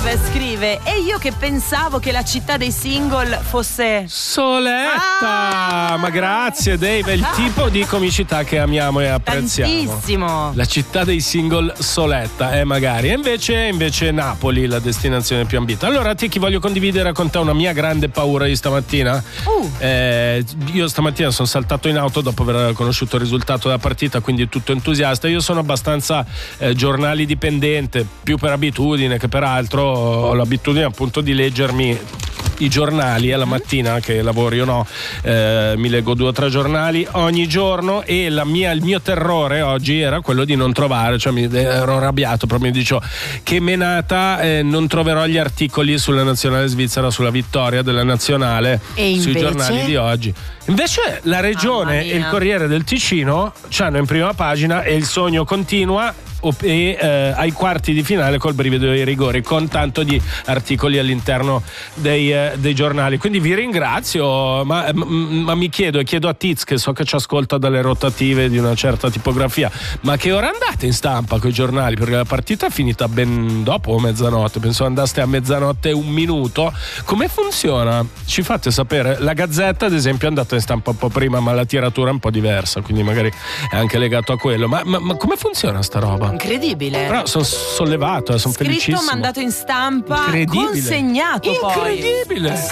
Dave scrive: e io che pensavo che la città dei single fosse Soletta. Ma grazie Dave, è il tipo di comicità che amiamo e apprezziamo. tantissimo. La città dei single Soletta, magari. E invece Napoli, la destinazione più ambita. Allora ti voglio condividere con te una mia grande paura di stamattina. Io stamattina sono saltato in auto dopo aver conosciuto il risultato della partita, quindi tutto entusiasta. Io sono abbastanza giornali dipendente, più per abitudine che per altro. Ho l'abitudine appunto di leggermi i giornali alla mattina, che lavori o no, mi leggo 2 o 3 giornali ogni giorno, e il mio terrore oggi era quello di non trovare, cioè ero arrabbiato, proprio mi dicevo che menata, non troverò gli articoli sulla nazionale svizzera, sulla vittoria della nazionale sui giornali di oggi. Invece la Regione e il Corriere del Ticino c'hanno in prima pagina "e il sogno continua" ai quarti di finale col brivido dei rigori, con tanto di articoli all'interno dei giornali. Quindi vi ringrazio, ma mi chiedo a Tiz, che so che ci ascolta dalle rotative di una certa tipografia, ma che ora andate in stampa con i giornali? Perché la partita è finita ben dopo mezzanotte, penso andaste a mezzanotte e 1 minuto. Come funziona? Ci fate sapere. La Gazzetta ad esempio è andata in stampa un po' prima, ma la tiratura è un po' diversa, quindi magari è anche legato a quello. Ma come funziona sta roba? Incredibile. Però sono sollevato, sono felicissimo. Scritto, mandato in stampa, consegnato poi. Incredibile.